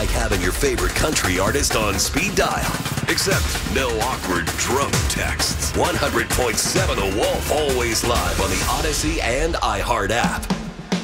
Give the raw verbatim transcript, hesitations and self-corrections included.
like having your favorite country artist on speed dial. Except no awkward drone texts. one hundred point seven The Wolf, always live on the Odyssey and iHeart app.